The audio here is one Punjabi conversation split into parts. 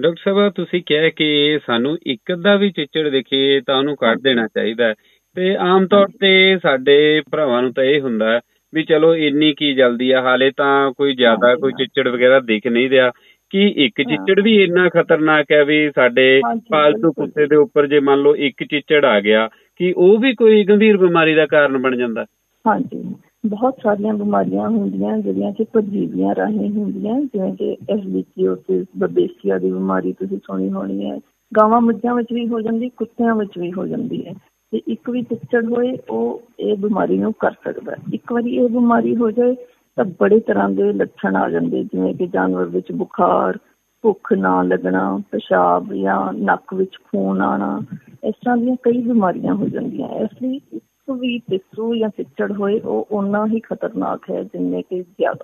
ਡਾਕਟਰ ਸਾਹਿਬ ਤੁਸੀਂ ਕਿਹਾ ਕਿ ਸਾਨੂੰ ਇੱਕ ਅੱਧਾ ਵੀ ਚਿੱਚੜ ਦਿਖੇ ਤਾਂ ਉਹਨੂੰ ਕੱਢ ਦੇਣਾ ਚਾਹੀਦਾ ਹੈ। ਤੇ ਆਮ ਤੌਰ ਤੇ ਸਾਡੇ ਭਰਾਵਾਂ ਨੂੰ ਤਾਂ ਇਹ ਹੁੰਦਾ ਵੀ ਚਲੋ ਇੰਨੀ ਕੀ ਜਲਦੀ ਆ, ਹਾਲੇ ਤਾਂ ਕੋਈ ਜ਼ਿਆਦਾ ਕੋਈ ਚਿੱਚੜ ਵਗੈਰਾ ਦਿਖ ਨਹੀਂ ਰਿਹਾ। ਕਿ ਇੱਕ ਚਿੱਚੜ ਵੀ ਇੰਨਾ ਖਤਰਨਾਕ ਹੈ ਵੀ ਸਾਡੇ ਪਾਲਤੂ ਕੁੱਤੇ ਦੇ ਉੱਪਰ ਜੇ ਮੰਨ ਲਓ ਇੱਕ ਚਿੱਚੜ ਆ ਗਿਆ ਕਿ ਉਹ ਵੀ ਕੋਈ ਗੰਭੀਰ ਬਿਮਾਰੀ ਦਾ ਕਾਰਨ ਬਣ ਜਾਂਦਾ? ਹਾਂਜੀ, ਬਹੁਤ ਸਾਰੀਆਂ ਬਿਮਾਰੀਆਂ ਹੁੰਦੀਆਂ ਜਿਹੜੀਆਂ ਕਿ ਪਰਜੀਵੀਆਂ ਰਾਹੀਂ ਹੁੰਦੀਆਂ, ਜਿਵੇਂ ਕਿ ਐਸਲੀਚੀਓਸਿਸ, ਬਬੇਸੀਆ ਦੀ ਬਿਮਾਰੀ ਤੁਸੀਂ ਸੁਣੀ ਹੋਣੀ ਹੈ। ਗਾਵਾਂ ਮੱਝਾਂ ਵਿੱਚ ਵੀ ਹੋ ਜਾਂਦੀ, ਕੁੱਤਿਆਂ ਵਿੱਚ ਵੀ ਹੋ ਜਾਂਦੀ ਹੈ। ਤੇ ਇੱਕ ਵੀ ਚਿੱਚੜ ਹੋਏ ਉਹ ਇਹ ਬਿਮਾਰੀ ਨੂੰ ਕਰ ਸਕਦਾ। ਇੱਕ ਵਾਰੀ ਇਹ ਬਿਮਾਰੀ ਹੋ ਜਾਏ ਤਾਂ ਬੜੇ ਤਰ੍ਹਾਂ ਦੇ ਲੱਛਣ ਆ ਜਾਂਦੇ, ਜਿਵੇਂ ਕਿ ਜਾਨਵਰ ਵਿੱਚ ਬੁਖਾਰ, ਭੁੱਖ ਨਾ ਲੱਗਣਾ, ਪਿਸ਼ਾਬ ਜਾਂ ਨੱਕ ਵਿੱਚ ਖੂਨ ਆਉਣਾ, ਇਸ ਤਰ੍ਹਾਂ ਦੀਆਂ ਕਈ ਬਿਮਾਰੀਆਂ ਹੋ ਜਾਂਦੀਆਂ। ਇਸ ਲਈ ਵੀ ਪਿੱਸੂ ਜਾਂ ਚਿੱਚੜ ਹੋਏ ਉਹ ਓਨਾ ਹੀ ਖਤਰਨਾਕ ਹੈ ਜਿੰਨੇ ਕਿ ਜ਼ਿਆਦਾ।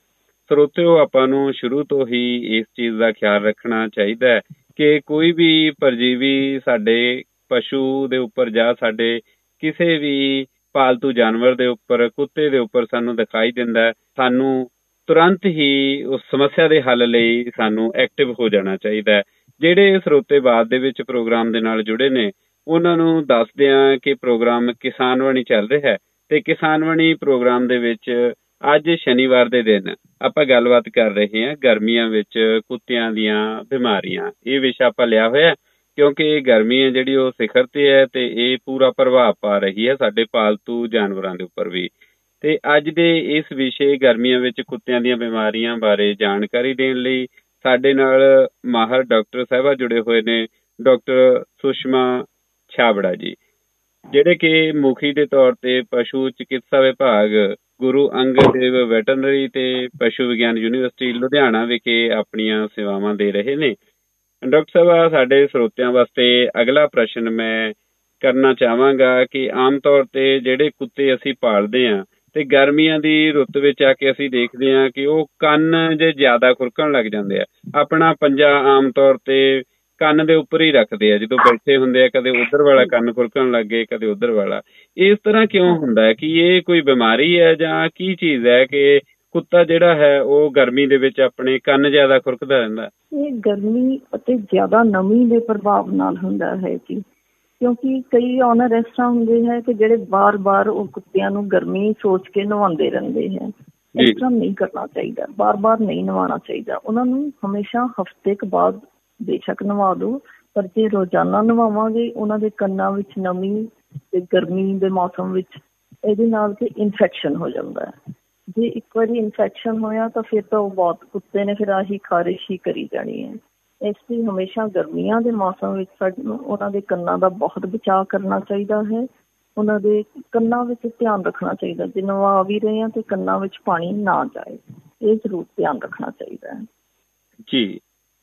ਸਰੋਤਿਓ, ਆਪਾਂ ਨੂੰ ਸ਼ੁਰੂ ਤੋਂ ਹੀ ਇਸ ਚੀਜ਼ ਦਾ ਖਿਆਲ ਰੱਖਣਾ ਚਾਹੀਦਾ ਹੈ ਕਿ ਕੋਈ ਵੀ ਪਰਜੀਵੀ ਸਾਡੇ ਪਸ਼ੂ ਦੇ ਉੱਪਰ ਜਾਂ ਸਾਡੇ ਕਿਸੇ ਵੀ ਪਾਲਤੂ ਜਾਨਵਰ ਦੇ ਉੱਪਰ, ਕੁੱਤੇ ਦੇ ਉੱਪਰ ਸਾਨੂੰ ਦਿਖਾਈ ਦਿੰਦਾ, ਸਾਨੂੰ ਤੁਰੰਤ ਹੀ ਉਸ ਸਮੱਸਿਆ ਦੇ ਹੱਲ ਲਈ ਸਾਨੂੰ ਐਕਟਿਵ ਹੋ ਜਾਣਾ ਚਾਹੀਦਾ ਹੈ। ਜਿਹੜੇ ਸਰੋਤੇ ਬਾਅਦ ਦੇ ਵਿੱਚ ਪ੍ਰੋਗਰਾਮ ਦੇ ਨਾਲ ਜੁੜੇ ਨੇ ਉਹਨਾਂ ਨੂੰ ਦੱਸਦੇ ਹਾਂ ਕਿ ਪ੍ਰੋਗਰਾਮ ਕਿਸਾਨਵਾਣੀ ਚੱਲ ਰਿਹਾ ਹੈ ਤੇ ਕਿਸਾਨਵਾਣੀ ਪ੍ਰੋਗਰਾਮ ਦੇ ਵਿੱਚ ਅੱਜ ਸ਼ਨੀਵਾਰ ਦੇ ਦਿਨ ਆਪਾਂ ਗੱਲਬਾਤ ਕਰ ਰਹੇ ਹਾਂ ਗਰਮੀਆਂ ਵਿੱਚ ਕੁੱਤਿਆਂ ਦੀਆਂ ਬਿਮਾਰੀਆਂ। ਇਹ ਵਿਸ਼ਾ ਆਪਾਂ ਲਿਆ ਹੋਇਆ ਕਿਉਂਕਿ ਇਹ ਗਰਮੀ ਹੈ ਜਿਹੜੀ ਉਹ ਸਿਖਰ ਤੇ ਹੈ ਤੇ ਇਹ ਪੂਰਾ ਪ੍ਰਭਾਵ ਪਾ ਰਹੀ ਹੈ ਸਾਡੇ ਪਾਲਤੂ ਜਾਨਵਰਾਂ ਦੇ ਉੱਪਰ ਵੀ। ਤੇ ਅੱਜ ਦੇ ਇਸ ਵਿਸ਼ੇ ਗਰਮੀਆਂ ਵਿੱਚ ਕੁੱਤਿਆਂ ਦੀਆਂ ਬਿਮਾਰੀਆਂ ਬਾਰੇ ਜਾਣਕਾਰੀ ਦੇਣ ਲਈ ਸਾਡੇ ਨਾਲ ਮਾਹਰ ਡਾਕਟਰ ਸਾਹਿਬਾ ਜੁੜੇ ਹੋਏ ਨੇ, ਡਾਕਟਰ ਸੁਸ਼ਮਾ ਛਾਬੜਾ ਜੀ, ਜਿਹੜੇ ਕਿ ਮੁਖੀ ਦੇ ਤੌਰ ਤੇ ਪਸ਼ੂ ਚਿਕਿਤਸਾ ਵਿਭਾਗ, ਗੁਰੂ ਅੰਗਦ ਦੇਵ ਵੈਟਰਨਰੀ ਤੇ ਪਸ਼ੂ ਵਿਗਿਆਨ ਯੂਨੀਵਰਸਿਟੀ ਲੁਧਿਆਣਾ ਵਿਖੇ ਆਪਣੀਆਂ ਸੇਵਾਵਾਂ ਦੇ ਰਹੇ ਨੇ। ਡਾਕਟਰ ਸਾਹਿਬ, ਸਾਡੇ ਸਰੋਤਿਆਂ ਵਾਸਤੇ ਅਗਲਾ ਪ੍ਰਸ਼ਨ ਮੈਂ ਕਰਨਾ ਚਾਹਾਂਗਾ ਕਿ ਆਮ ਤੌਰ ਤੇ ਜਿਹੜੇ ਕੁੱਤੇ ਅਸੀਂ ਪਾਲਦੇ ਹਾਂ ਤੇ ਗਰਮੀਆਂ ਦੀ ਰੁੱਤ ਵਿੱਚ ਆ ਕੇ ਅਸੀਂ ਦੇਖਦੇ ਹਾਂ ਕਿ ਉਹ ਕੰਨ ਜੇ ਜ਼ਿਆਦਾ ਖੁਰਕਣ ਲੱਗ ਜਾਂਦੇ ਆ। ਆਪਣਾ ਪੰਜਾ ਆਮ ਤੌਰ ਤੇ ਕੰਨ ਦੇ ਉੱਪਰ ਹੀ ਰੱਖਦੇ ਆ, ਜਦੋਂ ਬੈਠੇ ਹੁੰਦੇ ਆ ਕਦੇ ਉੱਧਰ ਵਾਲਾ ਕੰਨ ਖੁਰਕਣ ਲੱਗ ਗਏ, ਕਦੇ ਉੱਧਰ ਵਾਲਾ। ਇਸ ਤਰ੍ਹਾਂ ਕਿਉਂ ਹੁੰਦਾ ਹੈ? ਕਿ ਇਹ ਕੋਈ ਬਿਮਾਰੀ ਹੈ ਜਾਂ ਕੀ ਚੀਜ਼ ਹੈ ਕਿ ਕੁੱਤਾ ਜਿਹੜਾ ਹੈ ਉਹ ਗਰਮੀ ਦੇ ਵਿੱਚ ਆਪਣੇ ਕੰਨ ਜ਼ਿਆਦਾ ਖੁਰਕਦਾ ਰਹਿੰਦਾ? ਇਹ ਗਰਮੀ ਅਤੇ ਜ਼ਿਆਦਾ ਨਮੀ ਦੇ ਪ੍ਰਭਾਵ ਨਾਲ ਹੁੰਦਾ ਹੈ ਜੀ, ਕਿਉਂਕਿ ਕਈ ਓਨਰ ਇਸ ਤਰ੍ਹਾਂ ਹੁੰਦੇ ਹੈ ਕਿ ਜਿਹੜੇ ਬਾਰ-ਬਾਰ ਉਹ ਕੁੱਤਿਆਂ ਨੂੰ ਗਰਮੀ ਸੋਚ ਕੇ ਨਵਾਉਂਦੇ ਰਹਿੰਦੇ ਹੈ। ਇਸ ਤਰ੍ਹਾਂ ਨਹੀਂ ਕਰਨਾ ਚਾਹੀਦਾ, ਬਾਰ-ਬਾਰ ਨਹੀਂ ਨਵਾਉਣਾ ਚਾਹੀਦਾ। ਉਹਨਾਂ ਨੂੰ ਹਮੇਸ਼ਾ ਹਫ਼ਤੇ ਕੁ ਬਾਅਦ ਬੇਸ਼ੱਕ ਨਵਾ ਦਿਓ, ਪਰ ਜੇ ਰੋਜ਼ਾਨਾ ਨਵਾਵਾਂਗੇ ਉਹਨਾਂ ਦੇ ਕੰਨਾਂ ਵਿੱਚ ਨਮੀ ਤੇ ਗਰਮੀ ਦੇ ਮੌਸਮ ਵਿੱਚ ਇਹਦੇ ਨਾਲ ਤੇ ਇਨਫੈਕਸ਼ਨ ਹੋ ਜਾਂਦਾ ਹੈ। ਜੇ ਇੱਕ ਵਾਰੀ ਇਨਫੈਕਸ਼ਨ ਹੋਇਆ ਤਾਂ ਫਿਰ ਤਾਂ ਉਹ ਬਹੁਤ ਕੁੱਤੇ ਨੇ ਫਿਰ ਆਹੀ ਖਾਰਿਸ਼ ਹੀ ਕਰੀ ਜਾਣੀ ਹੈ। ਇਸ ਲਈ ਹਮੇਸ਼ਾ ਗਰਮੀਆਂ ਦੇ ਮੌਸਮ ਵਿੱਚ ਸਾਨੂੰ ਉਹਨਾਂ ਦੇ ਕੰਨਾਂ ਦਾ ਬਹੁਤ ਬਚਾਅ ਕਰਨਾ ਚਾਹੀਦਾ ਹੈ। ਉਹਨਾਂ ਦੇ ਕੰਨਾਂ ਵਿੱਚ ਧਿਆਨ ਰੱਖਣਾ ਚਾਹੀਦਾ, ਜੇ ਨਵਾ ਵੀ ਰਹੇ ਹਾਂ ਤੇ ਕੰਨਾਂ ਵਿੱਚ ਪਾਣੀ ਨਾ ਜਾਏ, ਇਹ ਜ਼ਰੂਰ ਧਿਆਨ ਰੱਖਣਾ ਚਾਹੀਦਾ ਹੈ ਜੀ।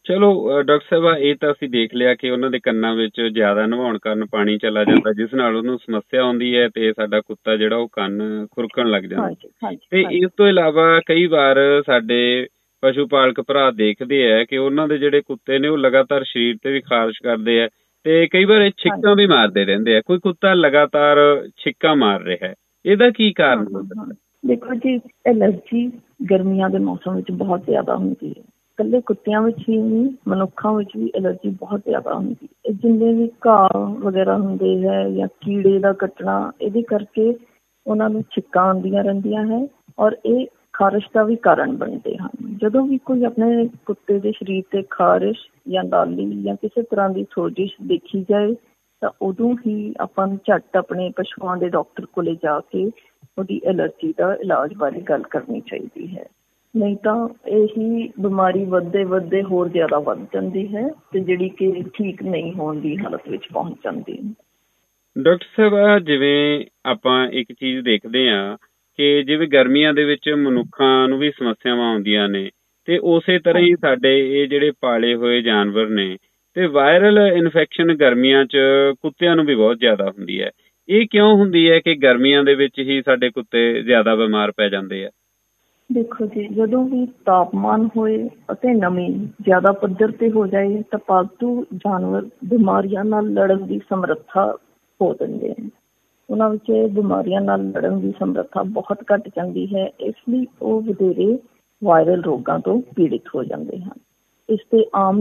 ਚਲੋ ਡਾਕਟਰ ਸਾਹਿਬਾ, ਇਹ ਤਾਂ ਅਸੀਂ ਦੇਖ ਲਿਆ ਕਿ ਉਹਨਾਂ ਦੇ ਕੰਨਾਂ ਵਿੱਚ ਜ਼ਿਆਦਾ ਨਹਾਉਣ ਕਾਰਨ ਪਾਣੀ ਚਲਾ ਜਾਂਦਾ, ਜਿਸ ਨਾਲ ਉਹਨੂੰ ਸਮੱਸਿਆ ਆਉਂਦੀ ਹੈ ਤੇ ਸਾਡਾ ਕੁੱਤਾ ਜਿਹੜਾ ਉਹ ਕੰਨ ਖੁਰਕਣ ਲੱਗ ਜਾਂਦਾ। ਤੇ ਇਸ ਤੋਂ ਇਲਾਵਾ ਕਈ ਵਾਰ ਸਾਡੇ ਪਸ਼ੂ ਪਾਲਕ ਭਰਾ ਦੇਖਦੇ ਹੈ ਕਿ ਉਹਨਾਂ ਦੇ ਜਿਹੜੇ ਕੁੱਤੇ ਨੇ ਉਹ ਲਗਾਤਾਰ ਸਰੀਰ ਤੇ ਵੀ ਖਾਰਿਸ਼ ਕਰਦੇ ਹੈ ਤੇ ਕਈ ਵਾਰ ਇਹ ਛਿੱਕਾਂ ਵੀ ਮਾਰਦੇ ਰਹਿੰਦੇ ਆ। ਕੋਈ ਕੁੱਤਾ ਲਗਾਤਾਰ ਛਿੱਕਾਂ ਮਾਰ ਰਿਹਾ ਹੈ, ਇਹਦਾ ਕੀ ਕਾਰਨ ਹੋ ਸਕਦਾ? ਦੇਖੋ ਜੀ, ਐਲਰਜੀ ਗਰਮੀਆਂ ਦੇ ਮੌਸਮ ਵਿੱਚ ਬਹੁਤ ਜ਼ਿਆਦਾ ਹੁੰਦੀ ਹੈ। ਇਕੱਲੇ ਕੁੱਤਿਆਂ ਵਿੱਚ ਹੀ ਨਹੀਂ, ਮਨੁੱਖਾਂ ਵਿੱਚ ਵੀ ਐਲਰਜੀ ਬਹੁਤ ਜ਼ਿਆਦਾ ਹੁੰਦੀ ਹੈ। ਜਿੰਨੇ ਵੀ ਘਾਹ ਵਗੈਰਾ ਹੁੰਦੇ ਹੈ ਜਾਂ ਕੀੜੇ ਦਾ ਕੱਟਣਾ, ਇਹਦੇ ਕਰਕੇ ਉਹਨਾਂ ਨੂੰ ਛਿੱਕਾਂ ਆਉਂਦੀਆਂ ਰਹਿੰਦੀਆਂ ਹੈ ਔਰ ਇਹ ਖਾਰਿਸ਼ ਦਾ ਵੀ ਕਾਰਨ ਬਣਦੇ ਹਨ। ਜਦੋਂ ਵੀ ਕੋਈ ਆਪਣੇ ਕੁੱਤੇ ਦੇ ਸਰੀਰ ਤੇ ਖਾਰਿਸ਼ ਜਾਂ ਲਾਲੀ ਜਾਂ ਕਿਸੇ ਤਰ੍ਹਾਂ ਦੀ ਸੋਜਿਸ਼ ਦੇਖੀ ਜਾਏ ਤਾਂ ਉਦੋਂ ਹੀ ਆਪਾਂ ਨੂੰ ਝੱਟ ਆਪਣੇ ਪਸ਼ੂਆਂ ਦੇ ਡਾਕਟਰ ਕੋਲੇ ਜਾ ਕੇ ਉਹਦੀ ਐਲਰਜੀ ਦਾ ਇਲਾਜ ਬਾਰੇ ਗੱਲ ਕਰਨੀ ਚਾਹੀਦੀ ਹੈ। ਨਹੀਂ ਤਾਂ ਇਹੀ ਬਿਮਾਰੀ ਵੱਧਦੇ ਹੋਰ ਜ਼ਿਆਦਾ ਵੱਧ ਜਾਂਦੀ ਹੈ ਤੇ ਜਿਹੜੀ ਕਿ ਠੀਕ ਨਹੀਂ ਹੋਣ ਦੀ ਹਾਲਤ ਵਿੱਚ ਪਹੁੰਚ ਜਾਂਦੀ ਹੈ। ਡਾਕਟਰ ਸਾਹਿਬ, ਜਿਵੇਂ ਆਪਾਂ ਇੱਕ ਚੀਜ਼ ਦੇਖਦੇ ਹਾਂ ਕਿ ਜਿਵੇਂ ਗਰਮੀਆਂ ਦੇ ਵਿੱਚ ਮਨੁੱਖਾਂ ਨੂੰ ਵੀ ਸਮੱਸਿਆਵਾਂ ਆਉਂਦੀਆਂ ਨੇ ਤੇ ਉਸੇ ਤਰ੍ਹਾਂ ਹੀ ਸਾਡੇ ਇਹ ਜਿਹੜੇ ਪਾਲੇ ਹੋਏ ਜਾਨਵਰ ਨੇ ਤੇ ਵਾਇਰਲ ਇਨਫੈਕਸ਼ਨ ਗਰਮੀਆਂ 'ਚ ਕੁੱਤਿਆਂ ਨੂੰ ਵੀ ਬਹੁਤ ਜ਼ਿਆਦਾ ਹੁੰਦੀ ਹੈ। ਇਹ ਕਿਉਂ ਹੁੰਦੀ ਹੈ ਕਿ ਗਰਮੀਆਂ ਦੇ ਵਿੱਚ ਹੀ ਸਾਡੇ ਕੁੱਤੇ ਜ਼ਿਆਦਾ ਬਿਮਾਰ ਪੈ ਜਾਂਦੇ ਆ? ਦੇਖੋ ਜੀ, ਜਦੋਂ ਵੀ ਤਾਪਮਾਨ ਹੋਏ ਅਤੇ ਨਮੀ ਜ਼ਿਆਦਾ ਪੱਧਰ ਤੇ ਹੋ ਜਾਏ ਤਾਂ ਪਾਲਤੂ ਜਾਨਵਰ ਬਿਮਾਰੀਆਂ ਨਾਲ ਲੜਨ ਦੀ ਸਮਰੱਥਾ ਖੋ ਦਿੰਦੇ ਹਨ। ਉਹਨਾਂ ਵਿੱਚ ਬਿਮਾਰੀਆਂ ਨਾਲ ਲੜਨ ਦੀ ਸਮਰੱਥਾ ਬਹੁਤ ਘੱਟ ਜਾਂਦੀ ਹੈ, ਇਸ ਲਈ ਉਹ ਵਧੇਰੇ ਵਾਇਰਲ ਰੋਗਾਂ ਤੋਂ ਪੀੜਿਤ ਹੋ ਜਾਂਦੇ ਹਨ। ਇਸ ਤੇ ਆਮ